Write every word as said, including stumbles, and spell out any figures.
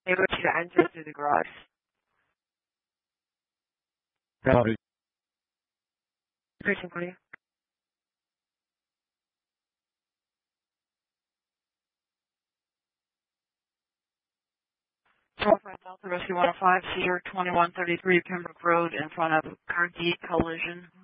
able to enter through the garage. Copy. Person for you. Delta Rescue one oh five, Cedar twenty-one thirty-three Pembroke Road in front of Carnegie Collision